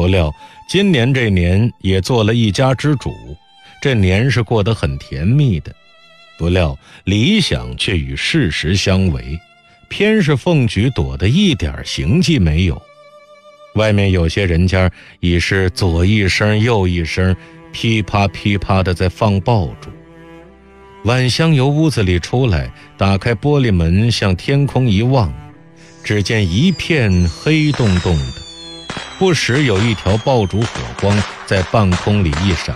不料今年这年也做了一家之主，这年是过得很甜蜜的。不料理想却与事实相违，偏是凤举躲得一点行迹没有。外面有些人家已是左一声右一声，噼啪噼啪的在放爆竹。晚香由屋子里出来，打开玻璃门向天空一望，只见一片黑洞洞的，不时有一条爆竹火光在半空里一闪。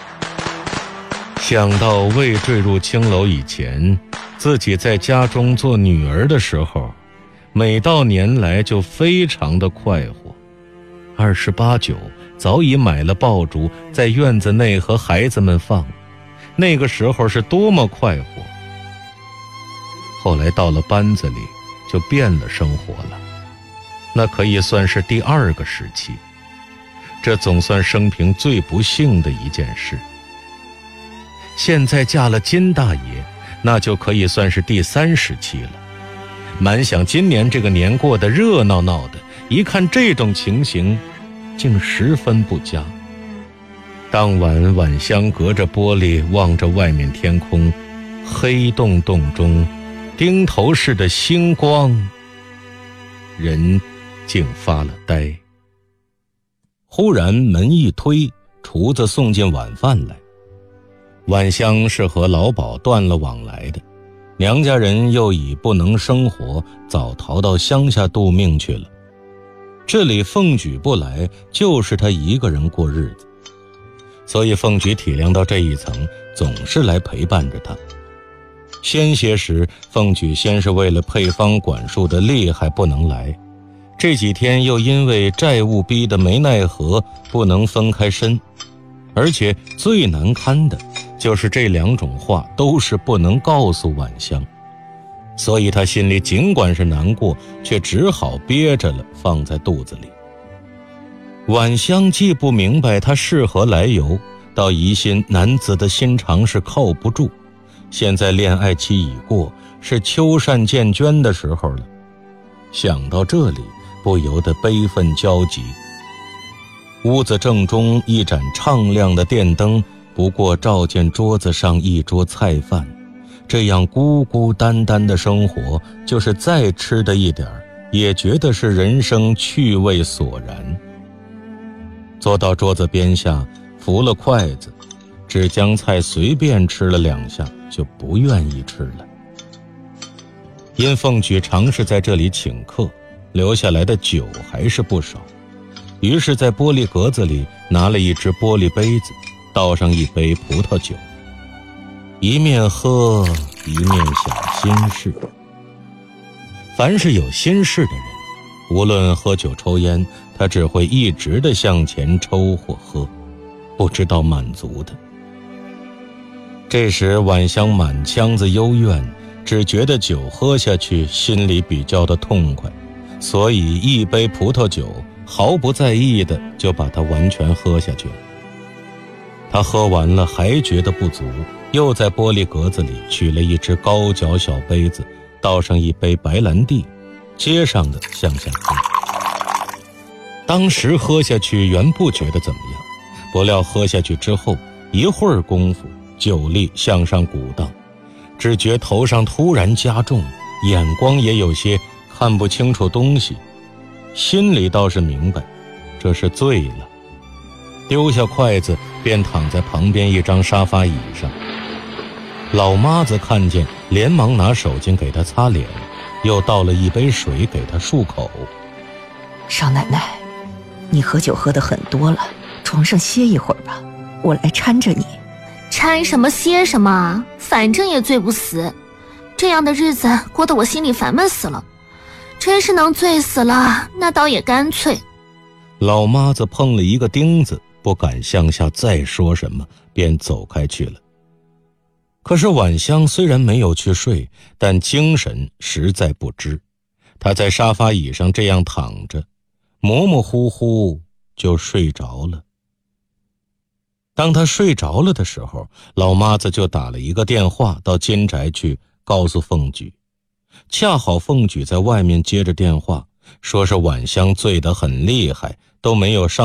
想到未坠入青楼以前，自己在家中做女儿的时候，每到年来就非常的快活。28、9早已买了爆竹，在院子内和孩子们放，那个时候是多么快活。后来到了班子里，就变了生活了，那可以算是第2个时期，这总算生平最不幸的一件事。现在嫁了金大爷，那就可以算是第3时期了。满想今年这个年过得热闹闹的，一看这种情形，竟十分不佳。当晚晚香隔着玻璃望着外面天空，黑洞洞中钉头似的星光，人竟发了呆。忽然门一推，厨子送进晚饭来。晚香是和老鸨断了往来的，娘家人又已不能生活，早逃到乡下度命去了。这里凤举不来，就是他一个人过日子，所以凤举体谅到这一层，总是来陪伴着他。先些时，凤举先是为了配方管束的厉害不能来，这几天又因为债务逼得没奈何，不能分开身。而且最难堪的就是这2种话都是不能告诉晚香，所以他心里尽管是难过，却只好憋着了，放在肚子里。晚香既不明白他是何来由，倒疑心男子的心肠是靠不住。现在恋爱期已过，是秋扇见娟的时候了。想到这里，不由得悲愤交集。屋子正中一盏畅亮的电灯，不过照见桌子上一桌菜饭，这样孤孤单单的生活，就是再吃的一点也觉得是人生趣味索然。坐到桌子边下，扶了筷子，只将菜随便吃了2下，就不愿意吃了。因凤举常是在这里请客，留下来的酒还是不少，于是在玻璃格子里拿了一只玻璃杯子，倒上一杯葡萄酒，一面喝一面想心事。凡是有心事的人，无论喝酒抽烟，他只会一直地向前抽或喝，不知道满足的。这时晚香满腔子幽怨，只觉得酒喝下去心里比较的痛快，所以一杯葡萄酒毫不在意的就把它完全喝下去了。他喝完了还觉得不足，又在玻璃格子里取了一只高脚小杯子，倒上一杯白兰地，接上的向下喝。当时喝下去原不觉得怎么样，不料喝下去之后，一会儿功夫酒力向上鼓荡，只觉头上突然加重，眼光也有些看不清楚东西，心里倒是明白这是醉了，丢下筷子便躺在旁边一张沙发椅上。老妈子看见，连忙拿手巾给他擦脸，又倒了一杯水给他漱口。 少奶奶，你喝酒喝得很多了，床上歇一会儿吧，我来搀着你。 搀什么歇什么，反正也醉不死，这样的日子过得我心里烦闷死了，真是能醉死了，那倒也干脆。 老妈子碰了一个钉子，不敢向下再说什么，便走开去了。可是晚香虽然没有去睡，但精神实在不支。她在沙发椅上这样躺着，模模糊糊就睡着了。当她睡着了的时候，老妈子就打了一个电话到金宅去告诉凤举。恰好凤举在外面接着电话，说是晚香醉得很厉害，都没有上